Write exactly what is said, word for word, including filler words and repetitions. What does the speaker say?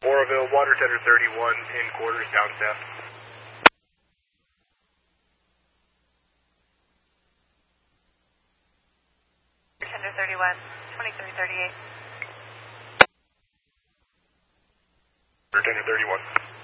Oroville, water tender thirty-one in quarters, down staff. Tender thirty-one, twenty-three thirty-eight. Water tender thirty-one.